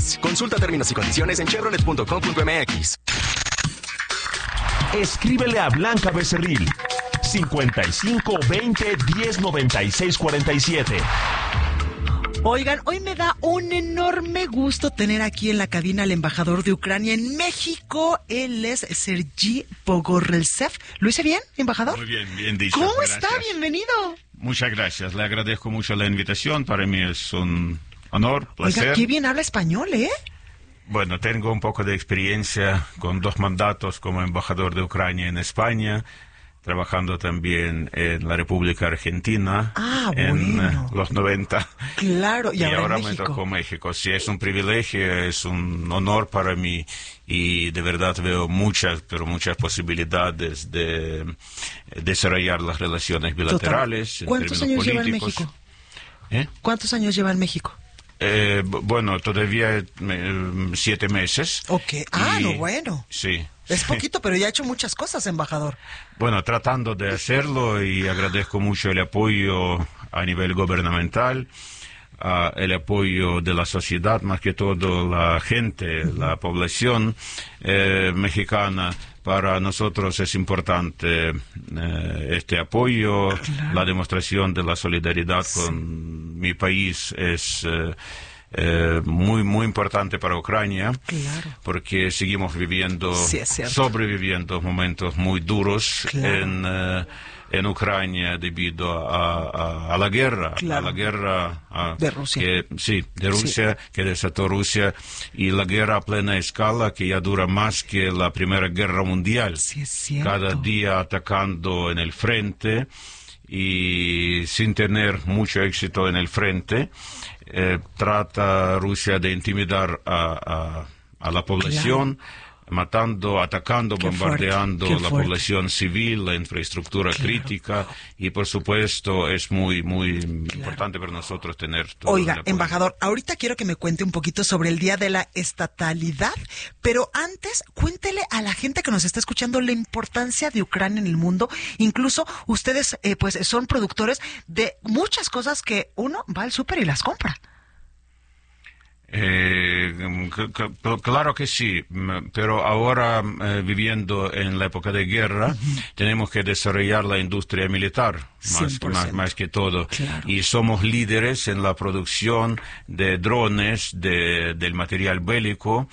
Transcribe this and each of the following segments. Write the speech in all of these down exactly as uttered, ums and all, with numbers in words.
dólares. Consulta términos y condiciones en chevrolet punto com punto m x. Escríbele a Blanca Becerril, cincuenta y cinco veinte diez noventa y seis cuarenta y siete. Oigan, hoy me da un enorme gusto tener aquí en la cabina al embajador de Ucrania en México. Él es Sergei Pogoreltsev. ¿Lo hice bien, embajador? Muy bien, bien dicho. ¿Cómo Gracias. está? Bienvenido. Muchas gracias. Le agradezco mucho la invitación. Para mí es un honor, placer. Oiga, qué bien habla español, ¿eh? Bueno, tengo un poco de experiencia con dos mandatos como embajador de Ucrania en España, trabajando también en la República Argentina ah, en bueno. los noventa. Claro, y, y ahora, ahora en me México. tocó México. Sí, es un privilegio, es un honor para mí y de verdad veo muchas, pero muchas posibilidades de desarrollar las relaciones bilaterales. Total. ¿Cuántos años lleva en México? ¿Eh? ¿Cuántos años lleva en México? Eh, bueno, todavía eh, siete meses. Ok. Ah, y, no, bueno. Sí. Es poquito, pero ya ha hecho muchas cosas, embajador. Bueno, tratando de hacerlo y agradezco mucho el apoyo a nivel gubernamental, uh, el apoyo de la sociedad, más que todo la gente, uh-huh. la población eh, mexicana. Para nosotros es importante eh, este apoyo, claro. La demostración de la solidaridad sí. con mi país es eh, eh, muy, muy importante para Ucrania, claro. porque seguimos viviendo, sí, sobreviviendo momentos muy duros claro. en, eh, en Ucrania debido a, a, a la guerra, claro. a la guerra a, de Rusia. Que, sí, de Rusia, sí. que desató Rusia, y la guerra a plena escala que ya dura más que la Primera Guerra Mundial. Sí, es cierto. Cada día atacando en el frente y sin tener mucho éxito en el frente, eh, trata Rusia de intimidar a, a, a la población. Claro. Matando, atacando, qué bombardeando fuerte, la fuerte. población civil, la infraestructura claro. crítica, y por supuesto es muy, muy claro. importante para nosotros tener todo. Oiga, embajador, ahorita quiero que me cuente un poquito sobre el Día de la Estatalidad, pero antes cuéntele a la gente que nos está escuchando la importancia de Ucrania en el mundo. Incluso ustedes eh, pues son productores de muchas cosas que uno va al súper y las compra. Eh, claro que sí, pero ahora eh, viviendo en la época de guerra uh-huh. tenemos que desarrollar la industria militar más, más, más que todo claro. y somos líderes en la producción de drones, de, del material bélico,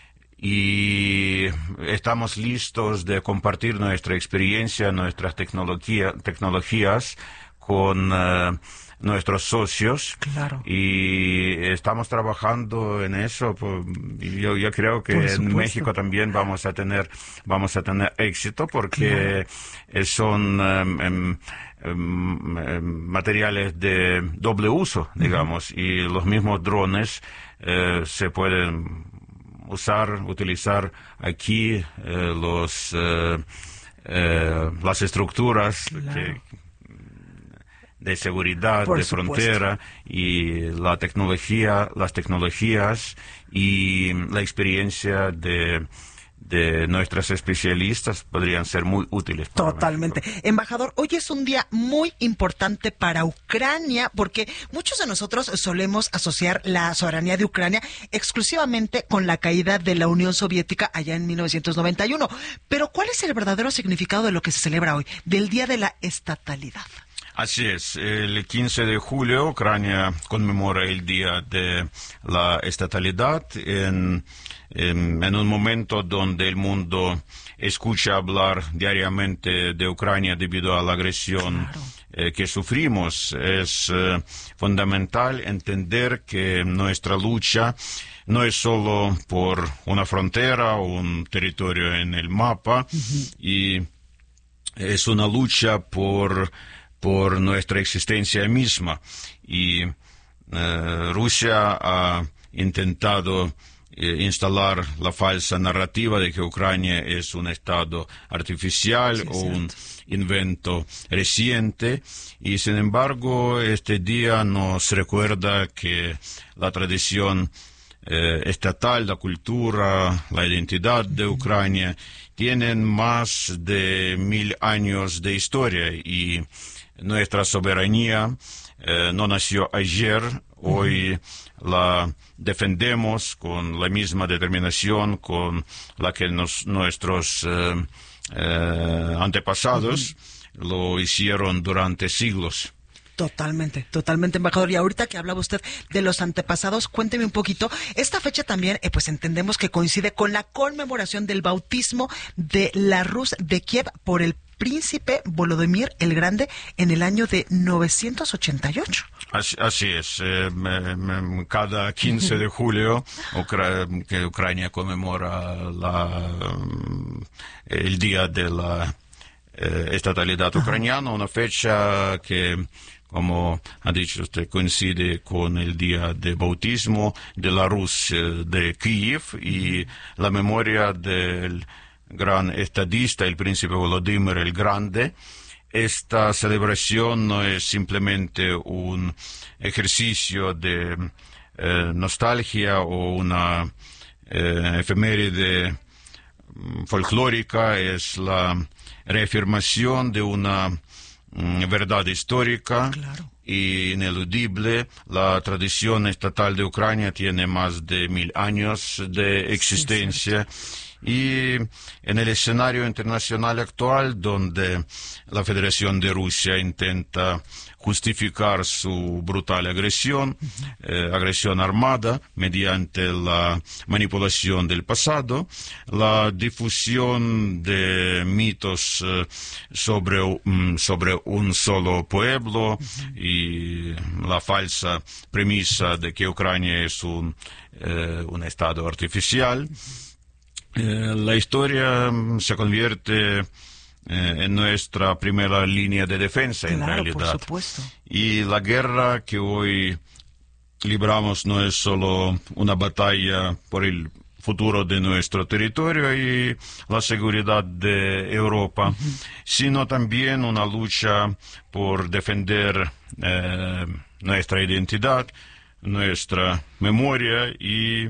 y estamos listos de compartir nuestra experiencia, nuestras tecnología, tecnologías con uh, nuestros socios, claro. y estamos trabajando en eso. Yo, yo creo que en México también vamos a tener vamos a tener éxito porque claro. son um, um, um, materiales de doble uso, digamos, uh-huh. y los mismos drones uh, se pueden usar, utilizar aquí eh, los eh, eh, las estructuras claro. que de seguridad, Por de supuesto. frontera, y la tecnología, las tecnologías y la experiencia de, de nuestros especialistas podrían ser muy útiles. Para Totalmente. México. Embajador, hoy es un día muy importante para Ucrania porque muchos de nosotros solemos asociar la soberanía de Ucrania exclusivamente con la caída de la Unión Soviética allá en mil novecientos noventa y uno. Pero ¿cuál es el verdadero significado de lo que se celebra hoy, del Día de la Estatalidad? Así es, el quince de julio Ucrania conmemora el Día de la Estatalidad en, en, en un momento donde el mundo escucha hablar diariamente de Ucrania debido a la agresión claro. eh, que sufrimos. Es eh, fundamental entender que nuestra lucha no es solo por una frontera o un territorio en el mapa, uh-huh. y es una lucha por por nuestra existencia misma, y eh, Rusia ha intentado eh, instalar la falsa narrativa de que Ucrania es un estado artificial, sí, o un invento reciente, y sin embargo este día nos recuerda que la tradición eh, estatal, la cultura, la identidad de Ucrania tienen más de mil años de historia, y nuestra soberanía eh, no nació ayer hoy la defendemos con la misma determinación con la que nos, nuestros eh, eh, antepasados uh-huh. lo hicieron durante siglos. Totalmente, totalmente, embajador. Y ahorita que hablaba usted de los antepasados, cuénteme un poquito. Esta fecha también, eh, pues entendemos que coincide con la conmemoración del bautismo de la Rus de Kiev por el príncipe Volodymyr el Grande en el año de novecientos ochenta y ocho. Así, así es. Eh, me, me, cada quince de julio Ucra- que Ucrania conmemora la, el día de la eh, estatalidad ucraniana, una fecha que, como ha dicho usted, coincide con el día de bautismo de la Rus de Kiev y la memoria del gran estadista, el príncipe Volodymyr el Grande. Esta celebración no es simplemente un ejercicio de eh, nostalgia o una eh, efeméride folclórica, es la reafirmación de una mm, verdad histórica. Claro. Y ineludible. La tradición estatal de Ucrania tiene más de mil años de existencia. Sí, y en el escenario internacional actual, donde la Federación de Rusia intenta justificar su brutal agresión, uh-huh. eh, agresión armada, mediante la manipulación del pasado, la difusión de mitos eh, sobre, um, sobre un solo pueblo uh-huh. y la falsa premisa de que Ucrania es un, eh, un estado artificial. Uh-huh. Eh, la historia se convierte eh, en nuestra primera línea de defensa, claro, en realidad. Por supuesto. Y la guerra que hoy libramos no es solo una batalla por el futuro de nuestro territorio y la seguridad de Europa, uh-huh. sino también una lucha por defender eh, nuestra identidad, nuestra memoria y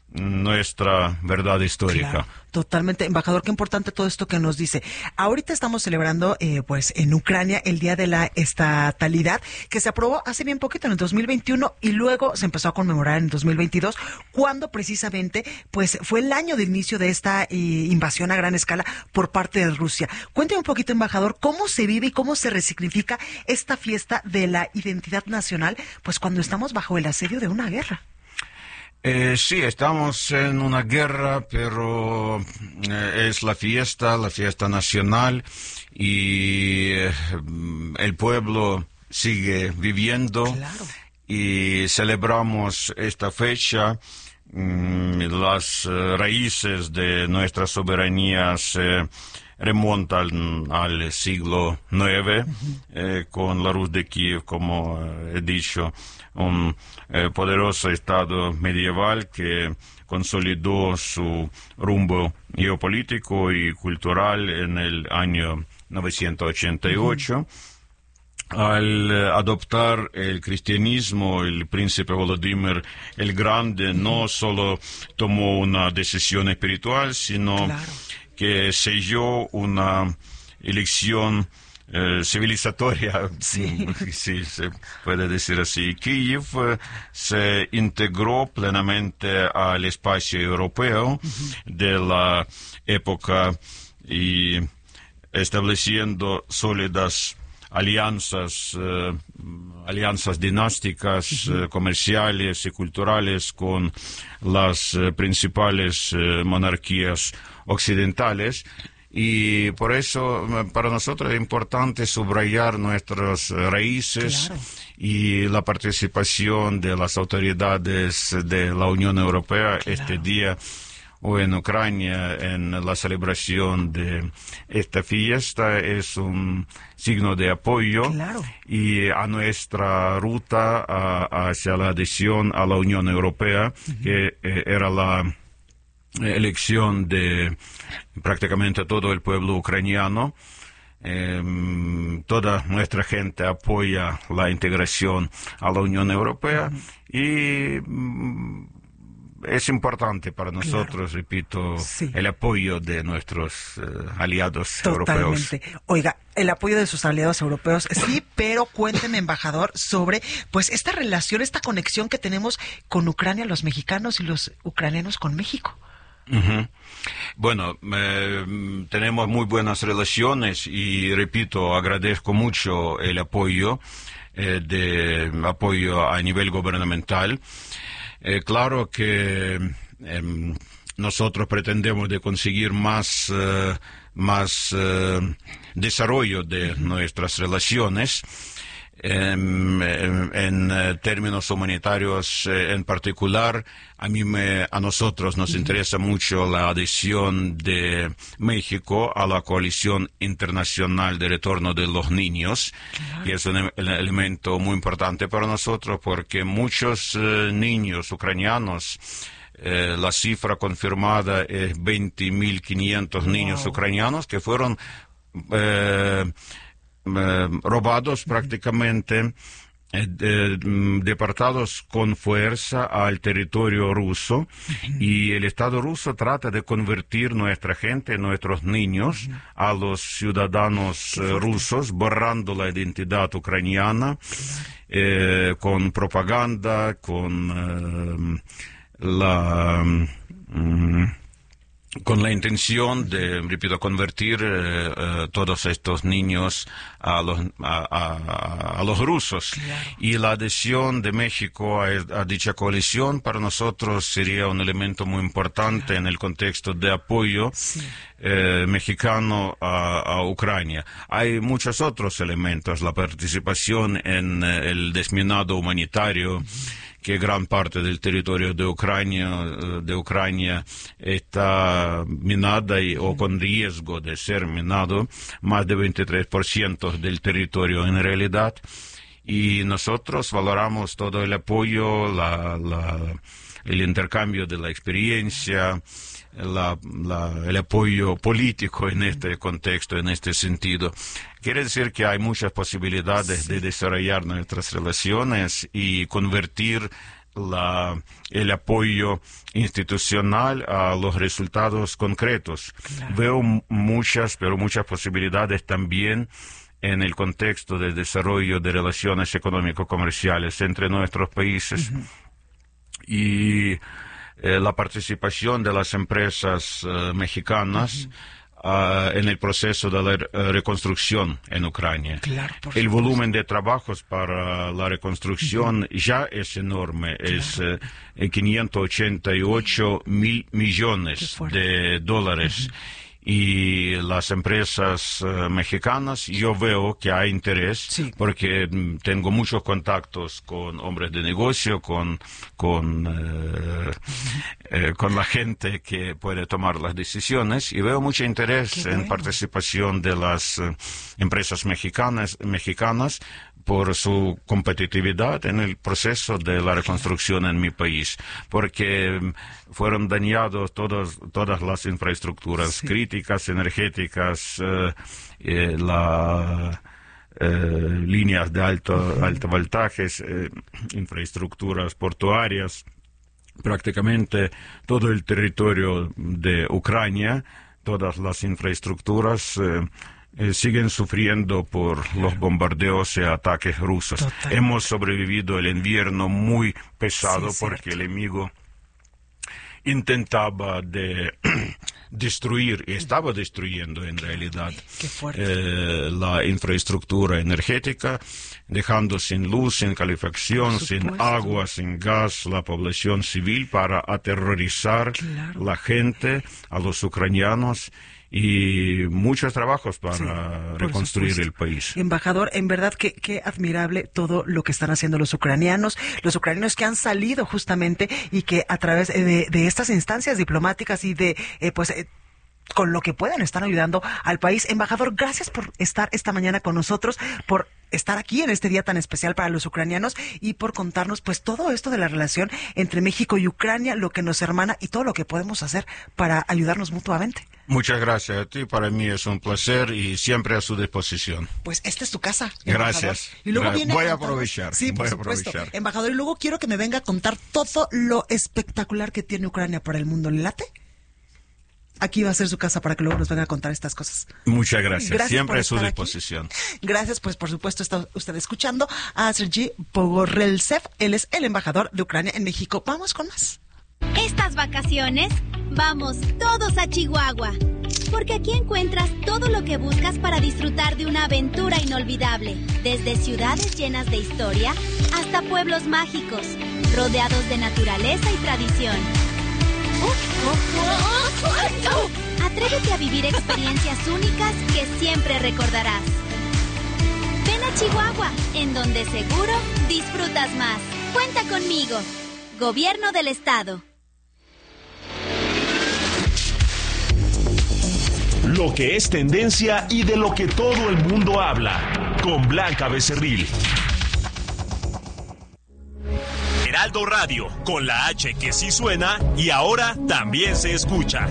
nuestra verdad histórica. Claro, totalmente, embajador, qué importante todo esto que nos dice. Ahorita estamos celebrando, eh, pues, en Ucrania el Día de la Estatalidad, que se aprobó hace bien poquito, en el dos mil veintiuno, y luego se empezó a conmemorar en el dos mil veintidós, cuando precisamente, pues, fue el año de inicio de esta eh, invasión a gran escala por parte de Rusia. Cuénteme un poquito, embajador, cómo se vive y cómo se resignifica esta fiesta de la identidad nacional, pues, cuando estamos bajo el asedio de una guerra. Eh, sí, estamos en una guerra, pero eh, es la fiesta, la fiesta nacional, y eh, el pueblo sigue viviendo. Claro. Y celebramos esta fecha. Mm, las eh, raíces de nuestra soberanía se remontan al siglo nueve, uh-huh. eh, con la Rus de Kiev, como he dicho, un eh, poderoso estado medieval que consolidó su rumbo geopolítico y cultural en el año novecientos ochenta y ocho. Uh-huh. Al eh, adoptar el cristianismo, el príncipe Volodymyr el Grande uh-huh. no solo tomó una decisión espiritual, sino claro. que selló una elección eh, civilizatoria, sí. si se puede decir así. Kiev eh, se integró plenamente al espacio europeo uh-huh. de la época y estableciendo sólidas alianzas, eh, alianzas dinásticas, uh-huh. eh, comerciales y culturales con las eh, principales eh, monarquías occidentales. Y por eso para nosotros es importante subrayar nuestras raíces claro. y la participación de las autoridades de la Unión Europea claro. este día o en Ucrania en la celebración de esta fiesta es un signo de apoyo claro. y a nuestra ruta a, hacia la adhesión a la Unión Europea, uh-huh. que eh, era la elección de prácticamente todo el pueblo ucraniano. Eh, toda nuestra gente apoya la integración a la Unión Europea uh-huh. y es importante para nosotros, claro. repito, sí. el apoyo de nuestros uh, aliados europeos. Totalmente. Oiga, el apoyo de sus aliados europeos, sí, pero cuénteme, embajador, sobre pues esta relación, esta conexión que tenemos con Ucrania, los mexicanos y los ucranianos con México. Uh-huh. Bueno, eh, tenemos muy buenas relaciones y, repito, agradezco mucho el apoyo, eh, de apoyo a nivel gubernamental. Eh, claro que eh, nosotros pretendemos de conseguir más, eh, más eh, desarrollo de nuestras relaciones. En, en, en términos humanitarios eh, en particular, a mí me, a nosotros nos interesa mucho la adhesión de México a la Coalición Internacional de Retorno de los Niños, claro. y es un, un elemento muy importante para nosotros porque muchos eh, niños ucranianos, eh, la cifra confirmada es veinte mil quinientos wow. niños ucranianos que fueron eh, Eh, robados prácticamente, eh, de, deportados con fuerza al territorio ruso, uh-huh. y el Estado ruso trata de convertir nuestra gente, nuestros niños, uh-huh. a los ciudadanos eh, rusos, borrando la identidad ucraniana, eh, con propaganda, con eh, la... Um, con la intención de, repito, convertir eh, eh, todos estos niños a los, a, a, a los rusos. Claro. Y la adhesión de México a, a dicha coalición para nosotros sería un elemento muy importante, claro. en el contexto de apoyo sí. eh, mexicano a, a Ucrania. Hay muchos otros elementos, la participación en eh, el desminado humanitario, uh-huh. que gran parte del territorio de Ucrania, de Ucrania está minada y, o con riesgo de ser minado, más de veintitrés por ciento del territorio en realidad. Y nosotros valoramos todo el apoyo, la, la, el intercambio de la experiencia, La, la, el apoyo político en este contexto, en este sentido. Quiere decir que hay muchas posibilidades sí. de desarrollar nuestras relaciones y convertir la, el apoyo institucional a los resultados concretos. Claro. Veo muchas, pero muchas posibilidades también en el contexto del desarrollo de relaciones económico-comerciales entre nuestros países. Uh-huh. Y Eh, la participación de las empresas uh, mexicanas uh-huh. uh, en el proceso de la uh, reconstrucción en Ucrania. Claro, el volumen de trabajos para la reconstrucción uh-huh. ya es enorme, claro. es uh, quinientos ochenta y ocho mil millones de dólares. Uh-huh. Y las empresas uh, mexicanas, yo veo que hay interés, sí. porque mm, tengo muchos contactos con hombres de negocio, con, con, uh, eh, con la gente que puede tomar las decisiones, y veo mucho interés Qué en bueno. participación de las uh, empresas mexicanas, mexicanas por su competitividad en el proceso de la reconstrucción en mi país, porque fueron dañados todos, todas las infraestructuras sí. críticas, energéticas, eh, eh, la, eh, líneas de alto, uh-huh. alto voltajes, eh, infraestructuras portuarias, prácticamente todo el territorio de Ucrania, todas las infraestructuras eh, Eh, siguen sufriendo por claro. los bombardeos y ataques rusos. Total. Hemos sobrevivido el invierno muy pesado sí, porque cierto. el enemigo intentaba de destruir, y estaba destruyendo en realidad eh, la infraestructura energética, dejando sin luz, sin calefacción, sin agua, sin gas, la población civil para aterrorizar claro. la gente, a los ucranianos, y muchos trabajos para sí, reconstruir el país. Embajador, en verdad que qué admirable todo lo que están haciendo los ucranianos, los ucranianos que han salido justamente y que a través de, de estas instancias diplomáticas y de eh, pues eh, con lo que puedan están ayudando al país. Embajador, gracias por estar esta mañana con nosotros, por estar aquí en este día tan especial para los ucranianos y por contarnos pues todo esto de la relación entre México y Ucrania, lo que nos hermana y todo lo que podemos hacer para ayudarnos mutuamente. Muchas gracias a ti, para mí es un placer y siempre a su disposición. Pues esta es tu casa, embajador. Gracias. Y luego viene voy a aprovechar. Sí, por voy supuesto. A aprovechar. Embajador, y luego quiero que me venga a contar todo lo espectacular que tiene Ucrania para el mundo. ¿Le late? Aquí va a ser su casa para que luego nos venga a contar estas cosas. Muchas gracias. gracias Siempre a su disposición. Aquí. Gracias, pues por supuesto está usted escuchando a Sergei Pogoreltsev. Él es el embajador de Ucrania en México. Vamos con más. Estas vacaciones, vamos todos a Chihuahua. Porque aquí encuentras todo lo que buscas para disfrutar de una aventura inolvidable. Desde ciudades llenas de historia hasta pueblos mágicos, rodeados de naturaleza y tradición. Atrévete a vivir experiencias únicas que siempre recordarás. Ven a Chihuahua, en donde seguro disfrutas más. Cuenta conmigo. Gobierno del Estado. Lo que es tendencia y de lo que todo el mundo habla. Con Blanca Becerril. Heraldo Radio, con la H que sí suena y ahora también se escucha.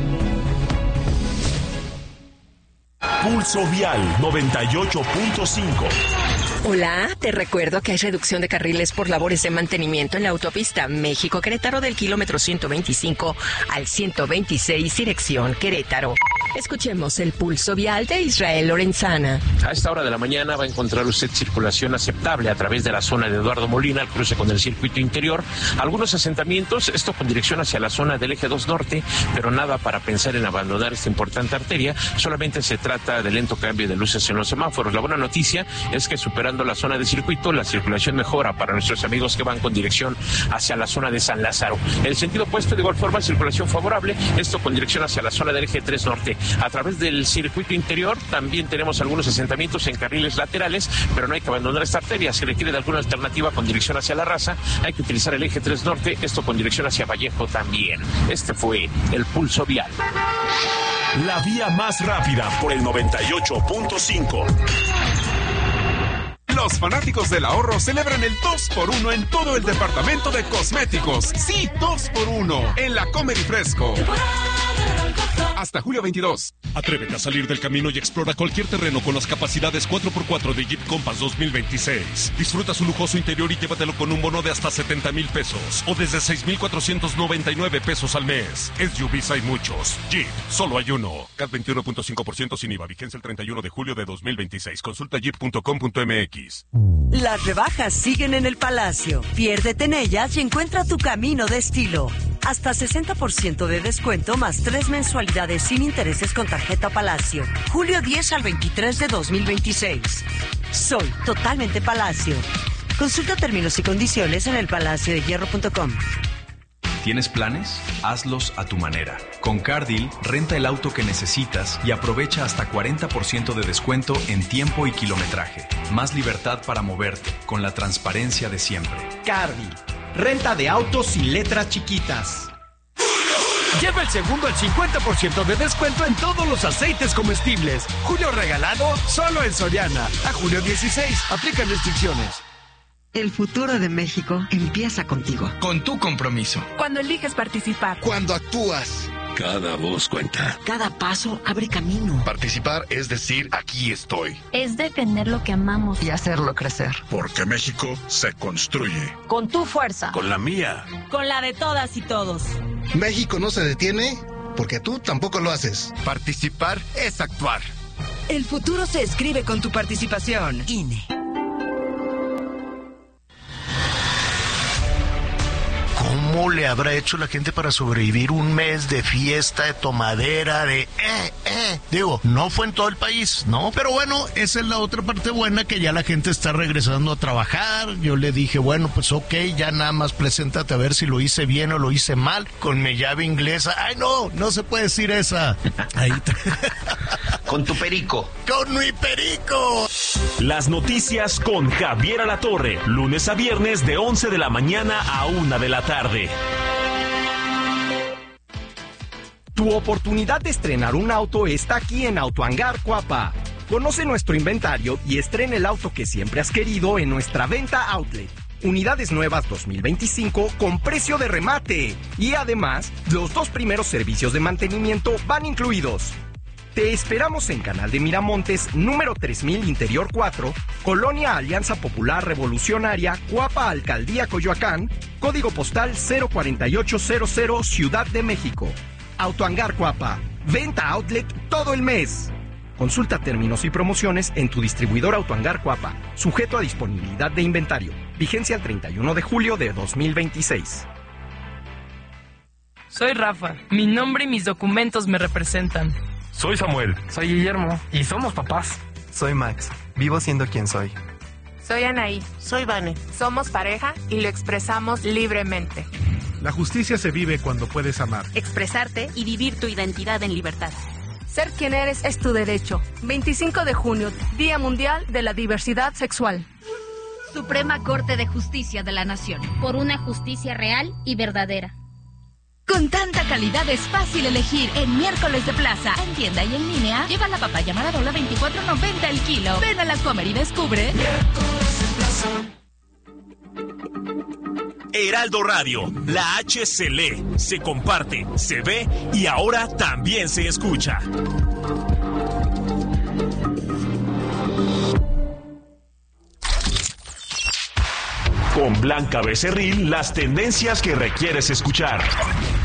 Pulso Vial noventa y ocho punto cinco. Hola, te recuerdo que hay reducción de carriles por labores de mantenimiento en la autopista México-Querétaro del kilómetro ciento veinticinco al ciento veintiséis, dirección Querétaro. Escuchemos el pulso vial de Israel Lorenzana. A esta hora de la mañana va a encontrar usted circulación aceptable a través de la zona de Eduardo Molina, al cruce con el circuito interior. Algunos asentamientos, esto con dirección hacia la zona del eje dos norte, pero nada para pensar en abandonar esta importante arteria. Solamente se trata de lento cambio de luces en los semáforos. La buena noticia es que superando la zona de circuito, la circulación mejora para nuestros amigos que van con dirección hacia la zona de San Lázaro. En el sentido opuesto, de igual forma, circulación favorable, esto con dirección hacia la zona del eje tres norte. A través del circuito interior también tenemos algunos asentamientos en carriles laterales, pero no hay que abandonar esta arteria. Si requiere de alguna alternativa con dirección hacia La Raza, hay que utilizar el eje tres norte, esto con dirección hacia Vallejo también. Este fue el pulso vial. La vía más rápida por el noventa y ocho punto cinco. Los fanáticos del ahorro celebran el dos por uno en todo el departamento de cosméticos. Sí, dos por uno en la Comer y Fresco. Hasta julio veintidós. Atrévete a salir del camino y explora cualquier terreno con las capacidades cuatro por cuatro de Jeep Compass dos mil veintiséis. Disfruta su lujoso interior y llévatelo con un bono de hasta setenta mil pesos o desde seis mil cuatrocientos noventa y nueve pesos al mes. S U Vs hay muchos. Jeep, solo hay uno. C A T veintiuno punto cinco por ciento sin I V A. Vigencia el treinta y uno de julio de dos mil veintiséis. Consulta jeep punto com punto m x. Las rebajas siguen en el Palacio. Piérdete en ellas y encuentra tu camino de estilo. Hasta sesenta por ciento de descuento más tres mensualidades sin intereses con tarjeta Palacio. Julio diez al veintitrés de dos mil veintiséis. Soy totalmente Palacio. Consulta términos y condiciones en el palacio de hierro punto com. ¿Tienes planes? Hazlos a tu manera. Con Cardeal, renta el auto que necesitas y aprovecha hasta cuarenta por ciento de descuento en tiempo y kilometraje. Más libertad para moverte, con la transparencia de siempre. Cardeal, renta de autos sin letras chiquitas. Lleva el segundo al cincuenta por ciento de descuento en todos los aceites comestibles. Julio regalado solo en Soriana. A julio dieciséis. Aplican restricciones. El futuro de México empieza contigo. Con tu compromiso. Cuando eliges participar. Cuando actúas. Cada voz cuenta. Cada paso abre camino. Participar es decir, aquí estoy. Es defender lo que amamos. Y hacerlo crecer. Porque México se construye. Con tu fuerza. Con la mía. Con la de todas y todos. México no se detiene porque tú tampoco lo haces. Participar es actuar. El futuro se escribe con tu participación. I N E. ¿Cómo le habrá hecho la gente para sobrevivir un mes de fiesta, de tomadera, de eh, eh? Digo, no fue en todo el país, ¿no? Pero bueno, esa es la otra parte buena, que ya la gente está regresando a trabajar. Yo le dije, bueno, pues ok, ya nada más preséntate a ver si lo hice bien o lo hice mal, con mi llave inglesa. ¡Ay, no! No se puede decir esa. Ahí te... Con tu perico. ¡Con mi perico! Las noticias con Javier Alatorre, lunes a viernes de once de la mañana a una de la tarde. Tu oportunidad de estrenar un auto está aquí en Autohangar Cuapa. Conoce nuestro inventario y estrena el auto que siempre has querido en nuestra venta outlet. Unidades nuevas dos mil veinticinco con precio de remate. Y además, los dos primeros servicios de mantenimiento van incluidos. Te esperamos en Canal de Miramontes, número tres mil Interior cuatro, Colonia Alianza Popular Revolucionaria, Cuapa, Alcaldía Coyoacán, código postal cero cuatro ocho cero cero, Ciudad de México. Autohangar Cuapa, venta outlet todo el mes. Consulta términos y promociones en tu distribuidor Autohangar Cuapa, sujeto a disponibilidad de inventario. Vigencia el treinta y uno de julio de dos mil veintiséis. Soy Rafa. Mi nombre y mis documentos me representan. Soy Samuel. Soy Guillermo. Y somos papás. Soy Max. Vivo siendo quien soy. Soy Anaí. Soy Vane. Somos pareja y lo expresamos libremente. La justicia se vive cuando puedes amar. Expresarte y vivir tu identidad en libertad. Ser quien eres es tu derecho. veinticinco de junio, Día Mundial de la Diversidad Sexual. Suprema Corte de Justicia de la Nación. Por una justicia real y verdadera. Con tanta calidad es fácil elegir en Miércoles de Plaza. En tienda y en línea, lleva la papaya Maradola veinticuatro noventa el kilo. Ven a la Comer y descubre. Miércoles de Plaza. Heraldo Radio, la H se lee, se comparte, se ve y ahora también se escucha. Con Blanca Becerril, las tendencias que requieres escuchar.